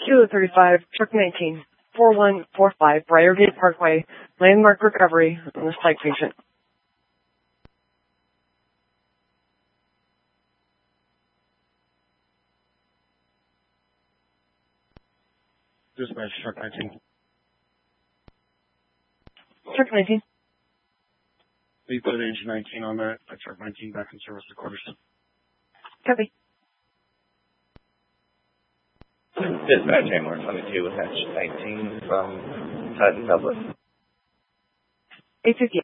Kilo 35, Truck 19, 4145, Briargate Parkway, landmark recovery on the psych patient. Dispatch, Truck 19. Truck 19. Please put engine 19 on that. Truck 19 back in service to quarters. Copy. Dispatch, Ambulance 22 with hatch 19 from Titan Douglas. 850